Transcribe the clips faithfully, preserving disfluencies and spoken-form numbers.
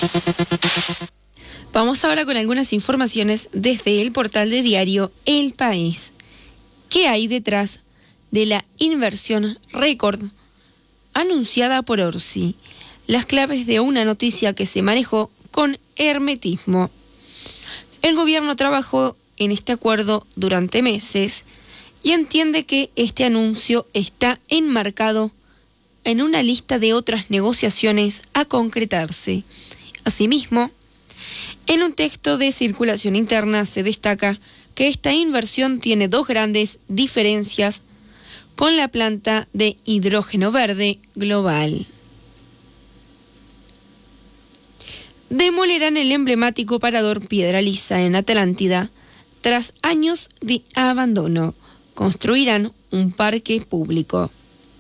Vamos ahora con algunas informaciones desde el portal de diario El País. ¿Qué hay detrás de la inversión récord anunciada por Orsi? Las claves de una noticia que se manejó con hermetismo. El gobierno trabajó en este acuerdo durante meses y entiende que este anuncio está enmarcado en una lista de otras negociaciones a concretarse. Asimismo, en un texto de circulación interna se destaca que esta inversión tiene dos grandes diferencias con la planta de hidrógeno verde global. Demolerán el emblemático parador Piedra Lisa en Atlántida tras años de abandono. Construirán un parque público.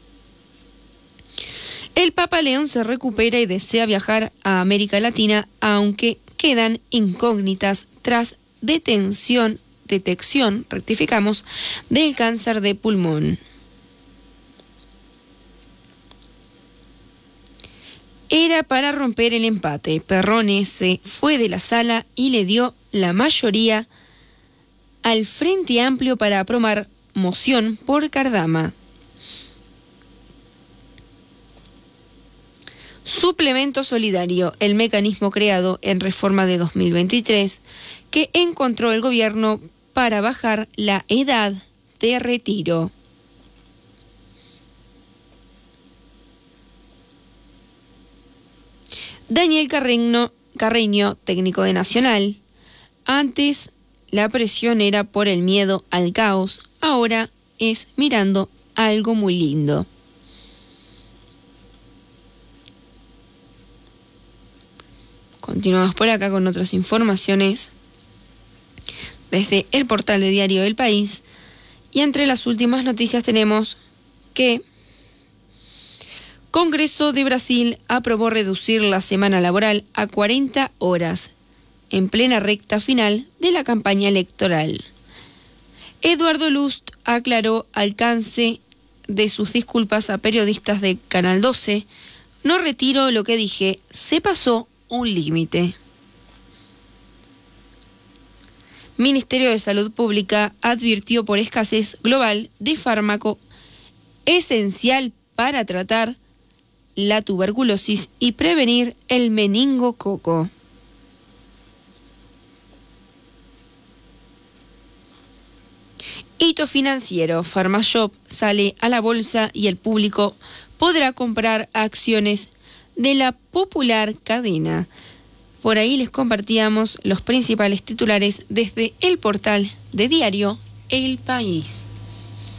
El Papa León se recupera y desea viajar a América Latina, aunque quedan incógnitas tras detención, detección, rectificamos, del cáncer de pulmón. Era para romper el empate. Perrone se fue de la sala y le dio la mayoría al Frente Amplio para aprobar moción por Cardama. Suplemento solidario, el mecanismo creado en reforma de dos mil veintitrés que encontró el gobierno para bajar la edad de retiro. Daniel Carreño, Carreño, técnico de Nacional. Antes la presión era por el miedo al caos, ahora es mirando algo muy lindo. Continuamos por acá con otras informaciones desde el portal de diario El País. Y entre las últimas noticias tenemos que Congreso de Brasil aprobó reducir la semana laboral a cuarenta horas en plena recta final de la campaña electoral. Eduardo Lust aclaró alcance de sus disculpas a periodistas de Canal doce. No retiro lo que dije, se pasó un límite. Ministerio de Salud Pública advirtió por escasez global de fármaco esencial para tratar la tuberculosis y prevenir el meningococo. Hito financiero, Pharmashop sale a la bolsa y el público podrá comprar acciones de la popular cadena. Por ahí les compartíamos los principales titulares desde el portal de diario El País.